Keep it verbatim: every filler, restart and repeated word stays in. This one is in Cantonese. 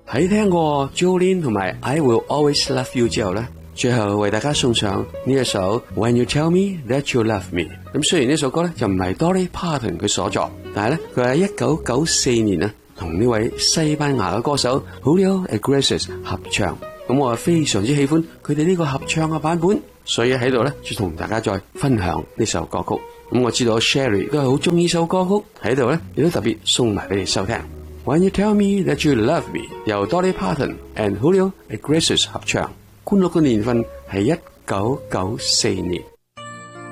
喺聽過 Jolene 同埋 I Will Always Love You 之後呢，最後為大家送上呢一首 When You Tell Me That You Love Me。咁雖然呢首歌呢就唔係 Dolly Parton 佢所作，但係呢佢喺一九九四年啊同呢位西班牙嘅歌手 Julio Iglesias 合唱。咁我係非常之喜歡佢哋呢個合唱嘅版本，所以喺度呢就同大家再分享呢首歌曲。咁我知道 Sherry 都係好中意呢首歌曲，喺度呢亦都特別送埋俾你收聽。When You Tell Me That You Love Me 由 Dolly Parton and Julio Iglesias 合唱，歡樂嘅年份係一九九四年。